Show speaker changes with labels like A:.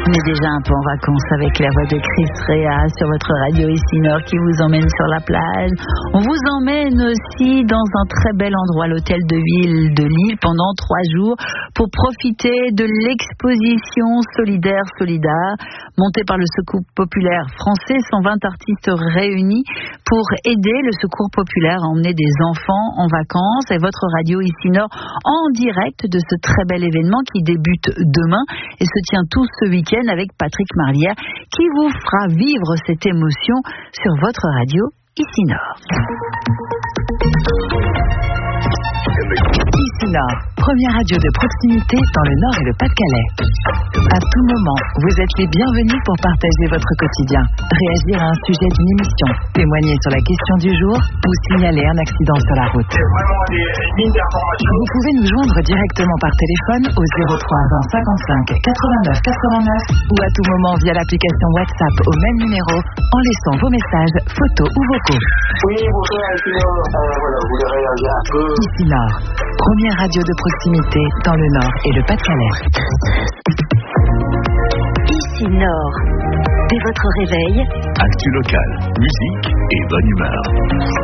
A: On est déjà un peu en vacances avec la voix de Chris Rea sur votre radio ici Nord qui vous emmène sur la plage. On vous emmène aussi dans un très bel endroit, l'hôtel de ville de Lille, pendant 3 jours pour profiter de l'exposition Solidaire Solidar, montée par le Secours populaire français. 120 artistes réunis pour aider le Secours populaire à emmener des enfants en vacances. Et votre radio ici Nord en direct de ce très bel événement qui débute demain et se tient tout ce week-end avec Patrick Marlière qui vous fera vivre cette émotion sur votre radio ici Nord. Ici Nord, première radio de proximité dans le Nord et le Pas-de-Calais. À tout moment, vous êtes les bienvenus pour partager votre quotidien, réagir à un sujet d'une émission, témoigner sur la question du jour ou signaler un accident sur la route. Vous pouvez nous joindre directement par téléphone au 03 20 55 89 89 ou à tout moment via l'application WhatsApp au même numéro en laissant vos messages, photos ou vocaux.
B: Oui, bonjour, voilà, vous voulez réagir un peu.
A: Ici Nord, première radio de proximité dans le Nord et le Pas-de-Calais. Ici Nord, dès votre réveil,
C: actu local, musique et bonne humeur.